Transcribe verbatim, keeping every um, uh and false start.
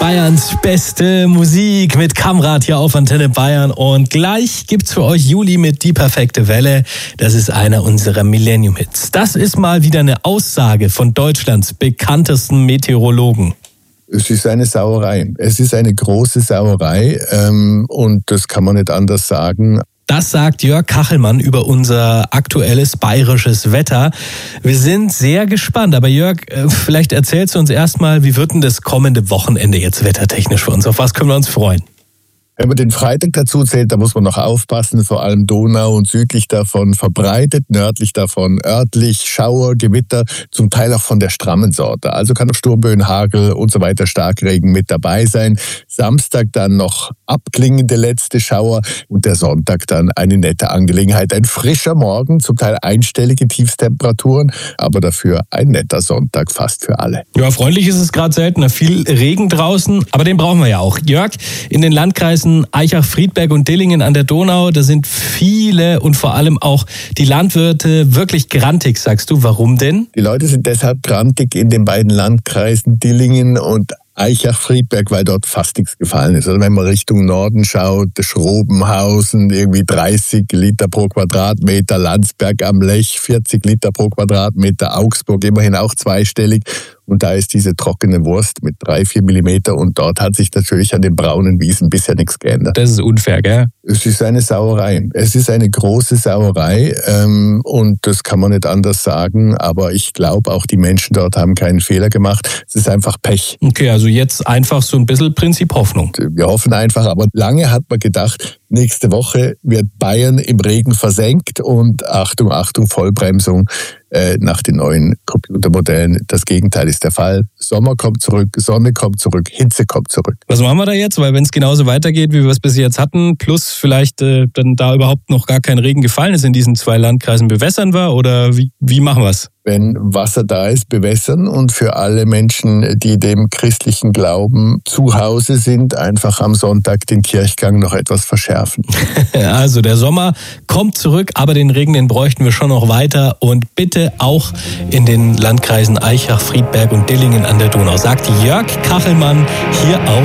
Bayerns beste Musik mit Kamrat hier auf Antenne Bayern. Und gleich gibt's für euch Juli mit Die perfekte Welle. Das ist einer unserer Millennium-Hits. Das ist mal wieder eine Aussage von Deutschlands bekanntesten Meteorologen. Es ist eine Sauerei. Es ist eine große Sauerei ähm, und das kann man nicht anders sagen. Das sagt Jörg Kachelmann über unser aktuelles bayerisches Wetter. Wir sind sehr gespannt. Aber Jörg, vielleicht erzählst du uns erstmal, wie wird denn das kommende Wochenende jetzt wettertechnisch für uns? Auf was können wir uns freuen? Wenn man den Freitag dazu zählt, da muss man noch aufpassen, vor allem Donau und südlich davon verbreitet, nördlich davon örtlich, Schauer, Gewitter, zum Teil auch von der strammen Sorte. Also kann auch Sturmböen, Hagel und so weiter, Starkregen mit dabei sein. Samstag dann noch abklingende letzte Schauer und der Sonntag dann eine nette Angelegenheit. Ein frischer Morgen, zum Teil einstellige Tiefstemperaturen, aber dafür ein netter Sonntag fast für alle. Ja, freundlich ist es gerade seltener, viel Regen draußen, aber den brauchen wir ja auch. Jörg, in den Landkreisen Aichach, Friedberg und Dillingen an der Donau, da sind viele und vor allem auch die Landwirte wirklich grantig, sagst du. Warum denn? Die Leute sind deshalb grantig in den beiden Landkreisen Dillingen und Aichach, Friedberg, weil dort fast nichts gefallen ist. Also wenn man Richtung Norden schaut, Schrobenhausen, irgendwie dreißig Liter pro Quadratmeter, Landsberg am Lech, vierzig Liter pro Quadratmeter, Augsburg immerhin auch zweistellig. Und da ist diese trockene Wurst mit drei, vier Millimeter und dort hat sich natürlich an den braunen Wiesen bisher nichts geändert. Das ist unfair, gell? Es ist eine Sauerei. Es ist eine große Sauerei ähm, und das kann man nicht anders sagen. Aber ich glaube, auch die Menschen dort haben keinen Fehler gemacht. Es ist einfach Pech. Okay, also jetzt einfach so ein bisschen Prinzip Hoffnung. Wir hoffen einfach, aber lange hat man gedacht, nächste Woche wird Bayern im Regen versenkt und Achtung, Achtung, Vollbremsung äh, nach den neuen Computermodellen. Das Gegenteil ist der Fall. Sommer kommt zurück, Sonne kommt zurück, Hitze kommt zurück. Was machen wir da jetzt? Weil wenn es genauso weitergeht, wie wir es bis jetzt hatten, plus vielleicht äh, dann da überhaupt noch gar kein Regen gefallen ist in diesen zwei Landkreisen, bewässern wir oder wie, wie machen wir es? Wenn Wasser da ist, bewässern und für alle Menschen, die dem christlichen Glauben zu Hause sind, einfach am Sonntag den Kirchgang noch etwas verschärfen. Also der Sommer kommt zurück, aber den Regen, den bräuchten wir schon noch weiter und bitte auch in den Landkreisen Aichach, Friedberg und Dillingen an der Donau, sagt Jörg Kachelmann hier auf